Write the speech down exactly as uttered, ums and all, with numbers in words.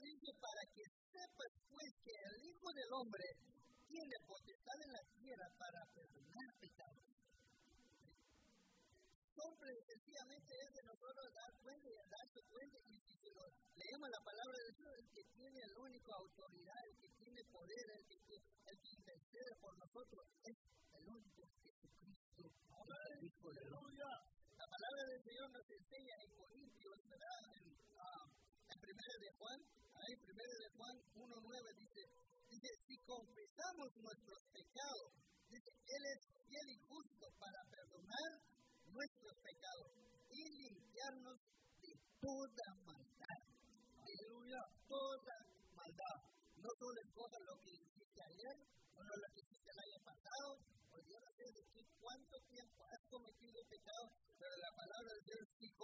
dice, para que sepas pues que el Hijo del Hombre tiene potestad en la tierra para perdonar pecados. Simple y sencillamente es de nosotros dar cuenta y darse cuenta, y si se lo leemos la palabra de Dios, el que tiene la única autoridad, el que tiene poder, el que, el que intercede por nosotros, es el único Jesucristo, el Hijo del Hombre. La palabra del Señor nos enseña en Corintios, ¿verdad? En, uh, en primera de Juan, ahí primera de Juan uno nueve dice, dice, si confesamos nuestros pecados, dice, Él es fiel y justo para perdonar nuestros pecados y limpiarnos de toda maldad. Aleluya, toda maldad. No solo escoja lo que hiciste ayer, o no lo que hiciste el año pasado, o yo no sé de qué, cuánto tiempo has cometido pecado, pero la palabra de Dios, si